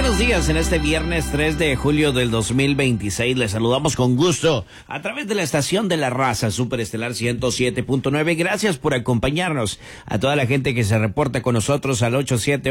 buenos días en este viernes 3 de julio del 2026. Les saludamos con gusto a través de la estación de la raza Superestelar 107.9. Gracias por acompañarnos. A toda la gente que se reporta con nosotros al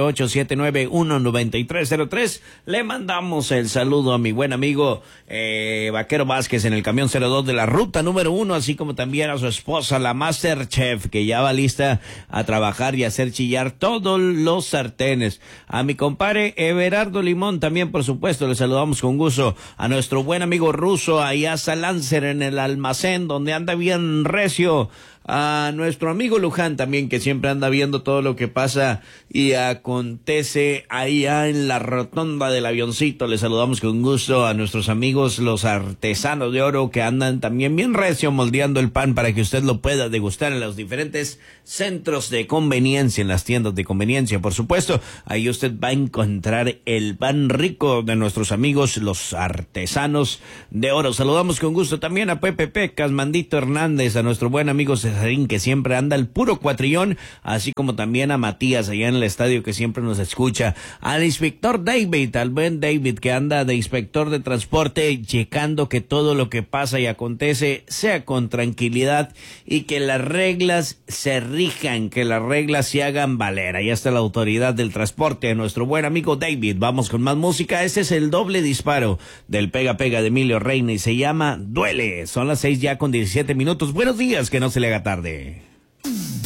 878-791-9303. Le mandamos el saludo a mi buen amigo Vaquero Vázquez en el camión 02 de la ruta número 1, así como también a su esposa, la Masterchef, que ya va lista a trabajar y hacer chillar todos los sartenes. A mi compadre Everardo Limón también, por supuesto, le saludamos con gusto. A nuestro buen amigo Ruso, allá a Lancer en el almacén, donde anda bien recio. A nuestro amigo Luján también, que siempre anda viendo todo lo que pasa y acontece allá en la rotonda del avioncito. Le saludamos con gusto a nuestros amigos los artesanos de oro, que andan también bien recio moldeando el pan para que usted lo pueda degustar en los diferentes centros de conveniencia, en las tiendas de conveniencia, por supuesto. Ahí usted va a encontrar el pan rico de nuestros amigos los artesanos de oro. Saludamos con gusto también a Pepe Pecas, Mandito Hernández, a nuestro buen amigo Cesarín, que siempre anda el puro cuatrillón, así como también a Matías allá en el estadio, que siempre nos escucha, al inspector David, al buen David, que anda de inspector de transporte, checando que todo lo que pasa y acontece sea con tranquilidad y que las reglas se rijan, que las reglas se hagan valer. Ahí está la autoridad del transporte, nuestro buen amigo David. Vamos con más música. Este es el doble disparo del Pega Pega de Emilio Reina y se llama Duele. Son las 6 ya con 17 minutos. Buenos días, que no se le haga tarde.